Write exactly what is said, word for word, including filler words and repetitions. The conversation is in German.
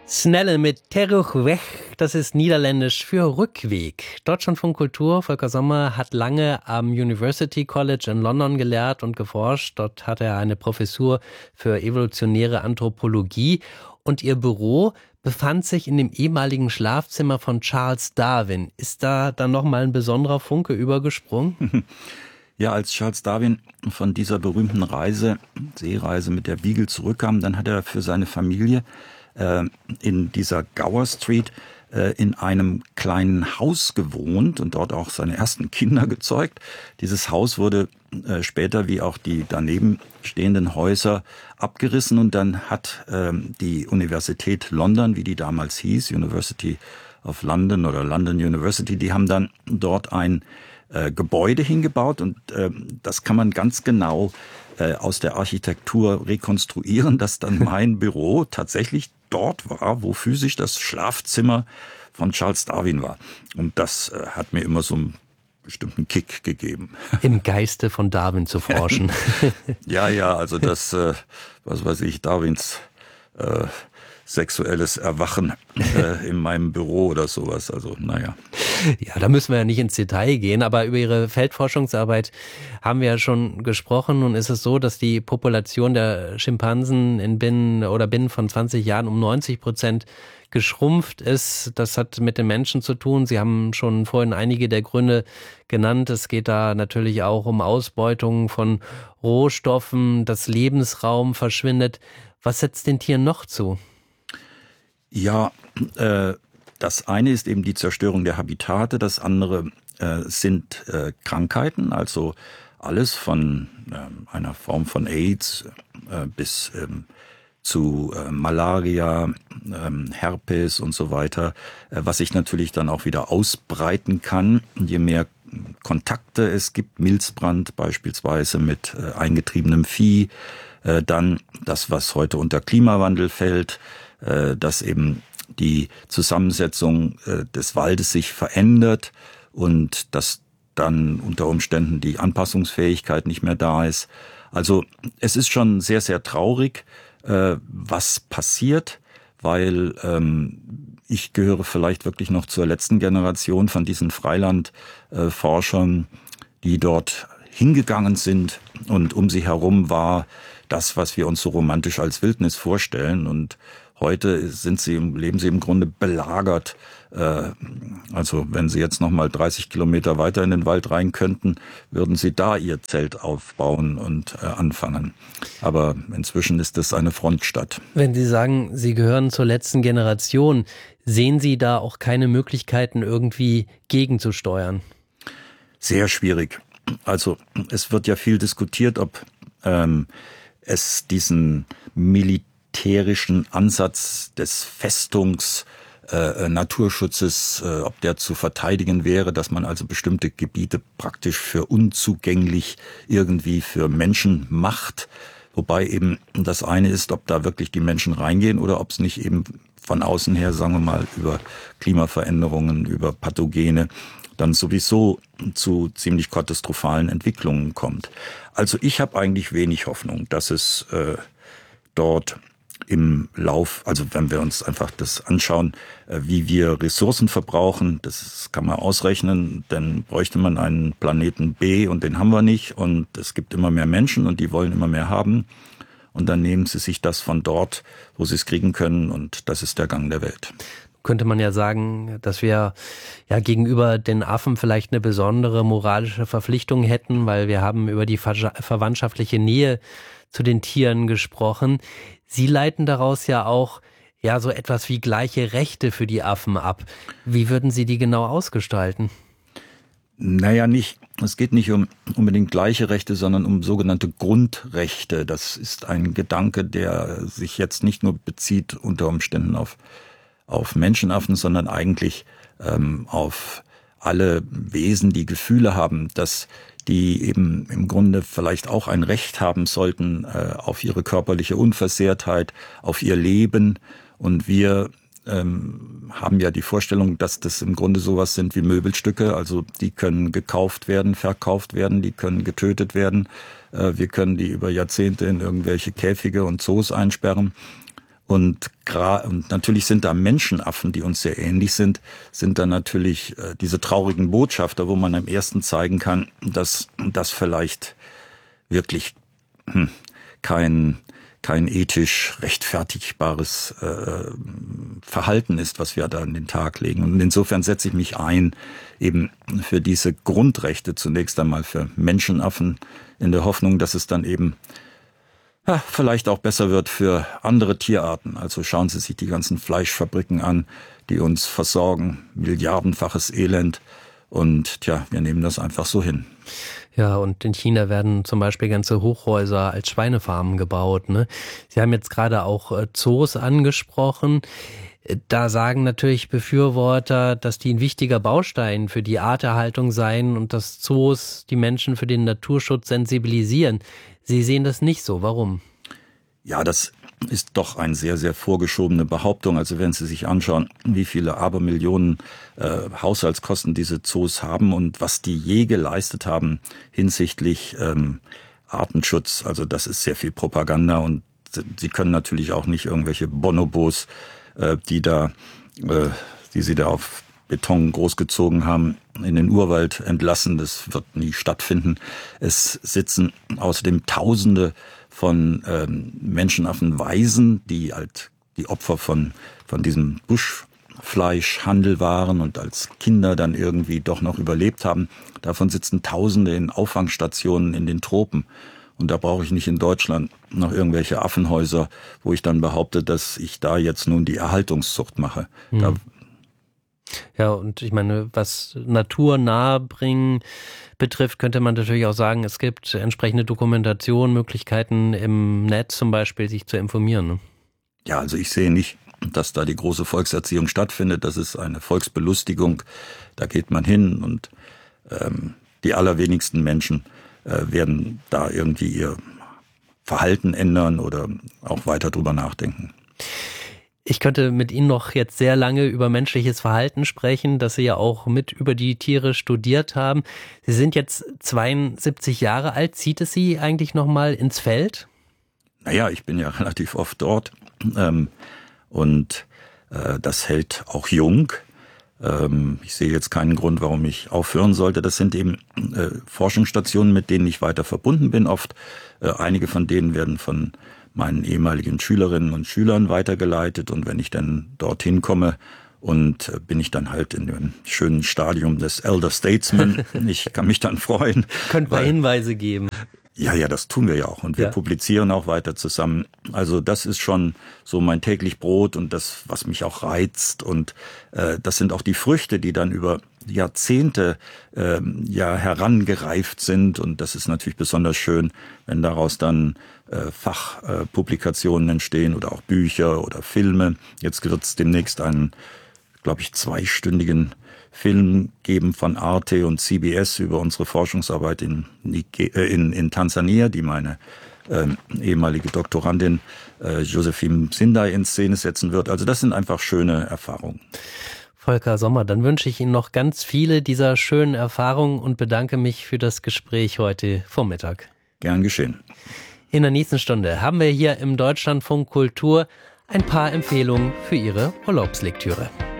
Snelle mit Terugweg, das ist niederländisch für Rückweg. Deutschlandfunk Kultur, Volker Sommer hat lange am University College in London gelehrt und geforscht. Dort hat er eine Professur für evolutionäre Anthropologie und ihr Büro befand sich in dem ehemaligen Schlafzimmer von Charles Darwin. Ist da dann nochmal ein besonderer Funke übergesprungen? Ja, als Charles Darwin von dieser berühmten Reise, Seereise mit der Beagle zurückkam, dann hat er für seine Familie äh, in dieser Gower Street äh, in einem kleinen Haus gewohnt und dort auch seine ersten Kinder gezeugt. Dieses Haus wurde äh, später wie auch die daneben stehenden Häuser abgerissen und dann hat äh, die Universität London, wie die damals hieß, University of London oder London University, die haben dann dort ein Äh, Gebäude hingebaut und äh, das kann man ganz genau äh, aus der Architektur rekonstruieren, dass dann mein Büro tatsächlich dort war, wo physisch das Schlafzimmer von Charles Darwin war. Und das äh, hat mir immer so einen bestimmten Kick gegeben. Im Geiste von Darwin zu forschen. ja, ja, also das, äh, was weiß ich, Darwins äh, sexuelles Erwachen äh, in meinem Büro oder sowas. Also, naja. Ja, da müssen wir ja nicht ins Detail gehen, aber über Ihre Feldforschungsarbeit haben wir ja schon gesprochen. Nun ist es so, dass die Population der Schimpansen in binnen oder binnen von zwanzig Jahren um neunzig Prozent geschrumpft ist. Das hat mit den Menschen zu tun. Sie haben schon vorhin einige der Gründe genannt. Es geht da natürlich auch um Ausbeutung von Rohstoffen, dass Lebensraum verschwindet. Was setzt den Tieren noch zu? Ja, äh, das eine ist eben die Zerstörung der Habitate, das andere äh, sind äh, Krankheiten, also alles von äh, einer Form von AIDS äh, bis ähm, zu äh, Malaria, äh, Herpes und so weiter, äh, was sich natürlich dann auch wieder ausbreiten kann, je mehr Kontakte es gibt, Milzbrand beispielsweise mit äh, eingetriebenem Vieh, äh, dann das, was heute unter Klimawandel fällt, äh, dass eben die Zusammensetzung äh, des Waldes sich verändert und dass dann unter Umständen die Anpassungsfähigkeit nicht mehr da ist. Also es ist schon sehr, sehr traurig, äh, was passiert, weil ähm, ich gehöre vielleicht wirklich noch zur letzten Generation von diesen Freilandforschern, die dort hingegangen sind und um sie herum war das, was wir uns so romantisch als Wildnis vorstellen. Und heute sind sie, leben sie im Grunde belagert. Also wenn sie jetzt noch mal dreißig Kilometer weiter in den Wald rein könnten, würden sie da ihr Zelt aufbauen und anfangen. Aber inzwischen ist es eine Frontstadt. Wenn Sie sagen, Sie gehören zur letzten Generation, sehen Sie da auch keine Möglichkeiten, irgendwie gegenzusteuern? Sehr schwierig. Also es wird ja viel diskutiert, ob ähm, es diesen militärischen Ansatz des Festungs äh, Naturschutzes, äh, ob der zu verteidigen wäre, dass man also bestimmte Gebiete praktisch für unzugänglich irgendwie für Menschen macht. Wobei eben das eine ist, ob da wirklich die Menschen reingehen oder ob es nicht eben von außen her, sagen wir mal, über Klimaveränderungen, über Pathogene dann sowieso zu ziemlich katastrophalen Entwicklungen kommt. Also ich habe eigentlich wenig Hoffnung, dass es äh, dort im Lauf, also wenn wir uns einfach das anschauen, äh, wie wir Ressourcen verbrauchen, das kann man ausrechnen, dann bräuchte man einen Planeten B und den haben wir nicht und es gibt immer mehr Menschen und die wollen immer mehr haben und dann nehmen sie sich das von dort, wo sie es kriegen können und das ist der Gang der Welt. Könnte man ja sagen, dass wir ja gegenüber den Affen vielleicht eine besondere moralische Verpflichtung hätten, weil wir haben über die ver- verwandtschaftliche Nähe zu den Tieren gesprochen. Sie leiten daraus ja auch ja so etwas wie gleiche Rechte für die Affen ab. Wie würden Sie die genau ausgestalten? Naja, nicht. Es geht nicht um unbedingt gleiche Rechte, sondern um sogenannte Grundrechte. Das ist ein Gedanke, der sich jetzt nicht nur bezieht unter Umständen auf auf Menschenaffen, sondern eigentlich ähm, auf alle Wesen, die Gefühle haben, dass die eben im Grunde vielleicht auch ein Recht haben sollten äh, auf ihre körperliche Unversehrtheit, auf ihr Leben. Und wir ähm, haben ja die Vorstellung, dass das im Grunde sowas sind wie Möbelstücke. Also die können gekauft werden, verkauft werden, die können getötet werden. Äh, wir können die über Jahrzehnte in irgendwelche Käfige und Zoos einsperren. Und, und natürlich sind da Menschenaffen, die uns sehr ähnlich sind, sind da natürlich äh, diese traurigen Botschafter, wo man am ersten zeigen kann, dass das vielleicht wirklich hm, kein, kein ethisch rechtfertigbares äh, Verhalten ist, was wir da an den Tag legen. Und insofern setze ich mich ein eben für diese Grundrechte, zunächst einmal für Menschenaffen, in der Hoffnung, dass es dann eben ja, vielleicht auch besser wird für andere Tierarten. Also schauen Sie sich die ganzen Fleischfabriken an, die uns versorgen, milliardenfaches Elend. Und tja, wir nehmen das einfach so hin. Ja, und in China werden zum Beispiel ganze Hochhäuser als Schweinefarmen gebaut, ne? Sie haben jetzt gerade auch Zoos angesprochen. Da sagen natürlich Befürworter, dass die ein wichtiger Baustein für die Arterhaltung seien und dass Zoos die Menschen für den Naturschutz sensibilisieren. Sie sehen das nicht so. Warum? Ja, das ist doch eine sehr, sehr vorgeschobene Behauptung. Also wenn Sie sich anschauen, wie viele Abermillionen äh, Haushaltskosten diese Zoos haben und was die je geleistet haben hinsichtlich ähm, Artenschutz, also das ist sehr viel Propaganda und Sie können natürlich auch nicht irgendwelche Bonobos, äh, die da, äh, die Sie da auf Beton großgezogen haben, in den Urwald entlassen. Das wird nie stattfinden. Es sitzen außerdem Tausende von ähm, Menschenaffenwaisen, die halt die Opfer von von diesem Buschfleischhandel waren und als Kinder dann irgendwie doch noch überlebt haben. Davon sitzen Tausende in Auffangstationen in den Tropen. Und da brauche ich nicht in Deutschland noch irgendwelche Affenhäuser, wo ich dann behaupte, dass ich da jetzt nun die Erhaltungszucht mache. Hm. Da Ja, und ich meine, was Natur nahebringen betrifft, könnte man natürlich auch sagen, es gibt entsprechende Dokumentation, Möglichkeiten im Netz zum Beispiel, sich zu informieren. Ne? Ja, also ich sehe nicht, dass da die große Volkserziehung stattfindet. Das ist eine Volksbelustigung. Da geht man hin und ähm, die allerwenigsten Menschen äh, werden da irgendwie ihr Verhalten ändern oder auch weiter drüber nachdenken. Ich könnte mit Ihnen noch jetzt sehr lange über menschliches Verhalten sprechen, das Sie ja auch mit über die Tiere studiert haben. Sie sind jetzt zweiundsiebzig Jahre alt. Zieht es Sie eigentlich noch mal ins Feld? Naja, ich bin ja relativ oft dort ähm, und äh, das hält auch jung. Ähm, ich sehe jetzt keinen Grund, warum ich aufhören sollte. Das sind eben äh, Forschungsstationen, mit denen ich weiter verbunden bin. Oft äh, einige von denen werden von meinen ehemaligen Schülerinnen und Schülern weitergeleitet. Und wenn ich dann dorthin komme und bin ich dann halt in dem schönen Stadium des Elder Statesman, ich kann mich dann freuen. Könnt ihr Hinweise geben? Ja, ja, das tun wir ja auch. Und wir ja. publizieren auch weiter zusammen. Also das ist schon so mein täglich Brot und das, was mich auch reizt. Und äh, das sind auch die Früchte, die dann über Jahrzehnte äh, ja herangereift sind. Und das ist natürlich besonders schön, wenn daraus dann äh, Fachpublikationen äh, entstehen oder auch Bücher oder Filme. Jetzt wird es demnächst einen, glaube ich, zweistündigen Film geben von Arte und C B S über unsere Forschungsarbeit in, in, in Tansania, die meine äh, ehemalige Doktorandin äh, Josephine Sindai in Szene setzen wird. Also das sind einfach schöne Erfahrungen. Volker Sommer, dann wünsche ich Ihnen noch ganz viele dieser schönen Erfahrungen und bedanke mich für das Gespräch heute Vormittag. Gern geschehen. In der nächsten Stunde haben wir hier im Deutschlandfunk Kultur ein paar Empfehlungen für Ihre Urlaubslektüre.